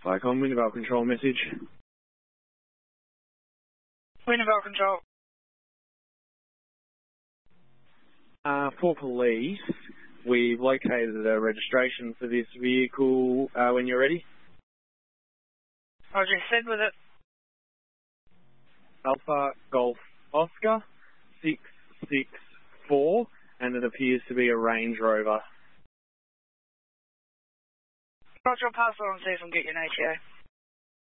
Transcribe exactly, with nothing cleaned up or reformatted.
Flycom, Wintervale Control message. Wintervale Control. Uh, for police, we've located a registration for this vehicle uh, when you're ready. I just said with it. Alpha Golf Oscar six six four, and it appears to be a Range Rover. Roger, I'll pass it on and see if I can get your an A T O.